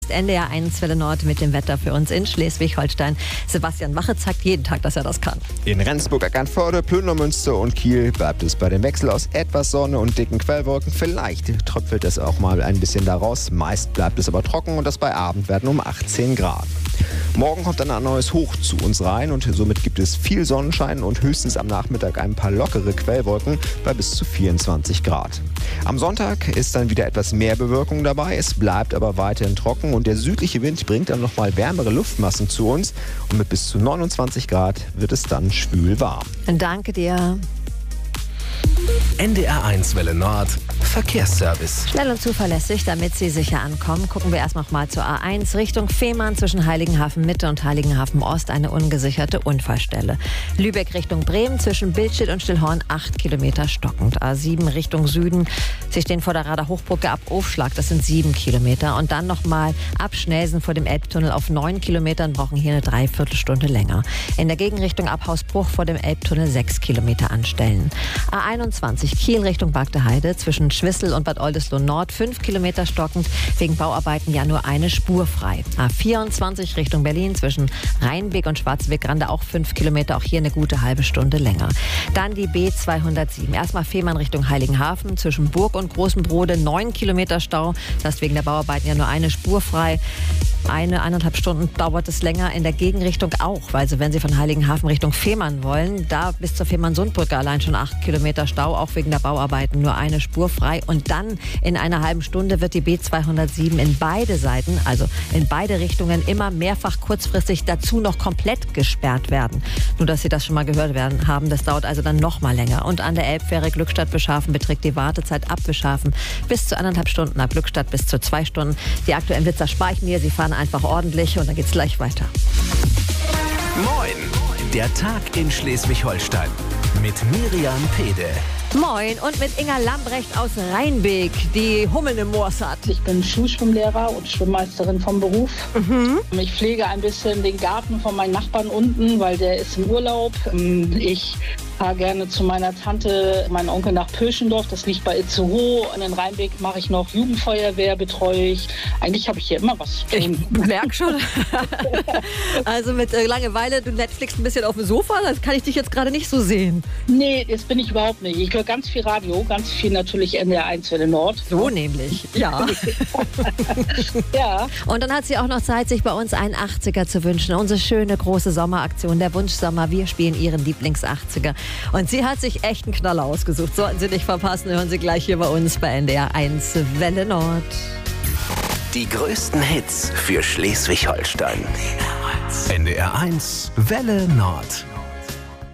ist NDR 1 Welle Nord mit dem Wetter für uns in Schleswig-Holstein. Sebastian Wache zeigt jeden Tag, dass er das kann. In Rendsburg, Eckernförde, Plündernmünster und Kiel bleibt es bei dem Wechsel aus etwas Sonne und dicken Quellwolken. Vielleicht tröpfelt es auch mal ein bisschen daraus. Meist bleibt es aber trocken und das bei Abendwerten um 18 Grad. Morgen kommt dann ein neues Hoch zu uns rein und somit gibt es viel Sonnenschein und höchstens am Nachmittag ein paar lockere Quellwolken bei bis zu 24 Grad. Am Sonntag ist dann wieder etwas mehr Bewölkung dabei, es bleibt aber weiterhin trocken und der südliche Wind bringt dann nochmal wärmere Luftmassen zu uns und mit bis zu 29 Grad wird es dann schwül warm. Danke dir. NDR 1 Welle Nord Verkehrsservice. Schnell und zuverlässig, damit Sie sicher ankommen. Gucken wir erst noch mal zur A1 Richtung Fehmarn zwischen Heiligenhafen Mitte und Heiligenhafen Ost eine ungesicherte Unfallstelle. Lübeck Richtung Bremen zwischen Bildstedt und Stillhorn 8 Kilometer stockend. A7 Richtung Süden. Sie stehen vor der Rader Hochbrücke ab Ofschlag, das sind 7 Kilometer. Und dann noch mal ab Schnelsen vor dem Elbtunnel auf 9 Kilometern, brauchen hier eine Dreiviertelstunde länger. In der Gegenrichtung ab Hausbruch vor dem Elbtunnel 6 Kilometer anstellen. A21 Kiel Richtung Bagdeheide zwischen Schwissel und Bad Oldesloe Nord 5 Kilometer stockend, wegen Bauarbeiten ja nur eine Spur frei. A24 Richtung Berlin zwischen Rheinbeek und Schwarzweg-Grande auch 5 Kilometer, auch hier eine gute halbe Stunde länger. Dann die B207, erstmal Fehmarn Richtung Heiligenhafen zwischen Burg und Großem Brode 9 Kilometer Stau, das heißt wegen der Bauarbeiten ja nur eine Spur frei. 1,5 Stunden dauert es länger, in der Gegenrichtung auch, also wenn Sie von Heiligenhafen Richtung Fehmarn wollen, da bis zur Fehmarn-Sundbrücke allein schon 8 Kilometer Stau, auch wegen der Bauarbeiten nur eine Spur frei. Und dann in einer halben Stunde wird die B207 in beide Seiten, also in beide Richtungen, immer mehrfach kurzfristig dazu noch komplett gesperrt werden. Nur, dass Sie das schon mal gehört haben, das dauert also dann noch mal länger. Und an der Elbfähre Glückstadt-Bischhafen beträgt die Wartezeit ab Bischhafen bis zu 1,5 Stunden, ab Glückstadt bis zu 2 Stunden. Die aktuellen Witzer spare ich mir, Sie fahren einfach ordentlich und dann geht's gleich weiter. Moin, der Tag in Schleswig-Holstein mit Miriam Pede. Moin und mit Inga Lambrecht aus Rheinbeek, die Hummeln im Moors hat. Ich bin Schulschwimmlehrer und Schwimmmeisterin vom Beruf. Ich pflege ein bisschen den Garten von meinen Nachbarn unten, weil der ist im Urlaub. Ich fahre gerne zu meiner Tante, meinen Onkel nach Pöschendorf, das liegt bei Itzehoe. Und in Rheinbeek mache ich noch Jugendfeuerwehr, betreue ich. Eigentlich habe ich hier immer was zu tun. Ich merke schon. Also mit Langeweile, du Netflix ein bisschen auf dem Sofa, das kann ich dich jetzt gerade nicht so sehen. Nee, das bin ich überhaupt nicht. Ich höre ganz viel Radio, ganz viel natürlich NDR 1 Welle Nord. So nämlich, ja. Ja. Und dann hat sie auch noch Zeit, sich bei uns einen 80er zu wünschen. Unsere schöne große Sommeraktion, der Wunschsommer. Wir spielen ihren Lieblings-80er. Und sie hat sich echt einen Knaller ausgesucht. Sollten Sie nicht verpassen, hören Sie gleich hier bei uns bei NDR 1 Welle Nord. Die größten Hits für Schleswig-Holstein. NDR 1 Welle Nord.